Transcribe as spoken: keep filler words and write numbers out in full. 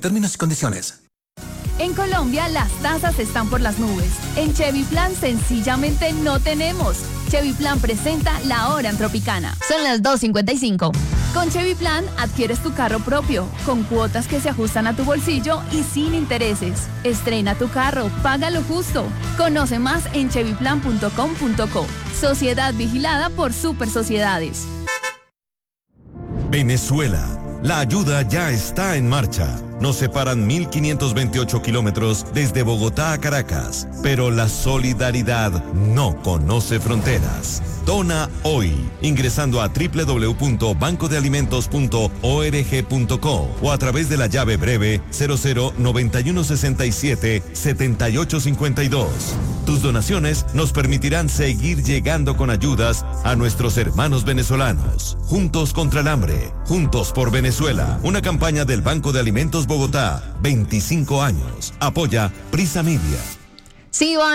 Términos y condiciones. En Colombia las tasas están por las nubes. En Chevy Plan sencillamente no tenemos. Chevy Plan presenta la hora en Tropicana. Son las dos cincuenta y cinco. Con Chevy Plan adquieres tu carro propio, con cuotas que se ajustan a tu bolsillo y sin intereses. Estrena tu carro, paga lo justo. Conoce más en chevy plan punto com punto co. Sociedad vigilada por Super Sociedades. Venezuela. La ayuda ya está en marcha. Nos separan mil quinientos veintiocho kilómetros desde Bogotá a Caracas, pero la solidaridad no conoce fronteras. Dona hoy, ingresando a doble u doble u doble u punto banco de alimentos punto org punto co o a través de la llave breve cero cero noventa y uno sesenta y siete setenta y ocho cincuenta y dos. Tus donaciones nos permitirán seguir llegando con ayudas a nuestros hermanos venezolanos. Juntos contra el hambre, juntos por Venezuela. Una campaña del Banco de Alimentos Bogotá, veinticinco años. Apoya Prisa Media. Sí, va.